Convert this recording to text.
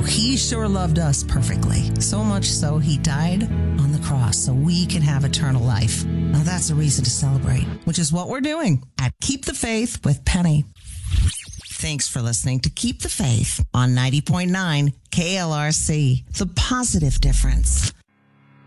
he sure loved us perfectly. So much so he died on the cross so we can have eternal life. Now that's a reason to celebrate, which is what we're doing at Keep the Faith with Penny. Thanks for listening to Keep the Faith on 90.9 KLRC, The Positive Difference.